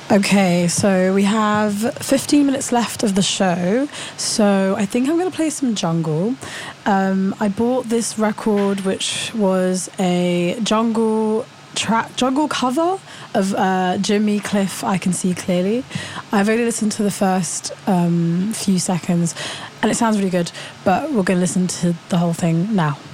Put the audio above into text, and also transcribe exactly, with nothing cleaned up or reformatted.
Okay, so we have fifteen minutes left of the show, so I think I'm going to play some Jungle. Um, I bought this record, which was a Jungle track, Jungle cover of uh, Jimmy Cliff, I Can See Clearly. I've only listened to the first um, few seconds, and it sounds really good, but we're going to listen to the whole thing now.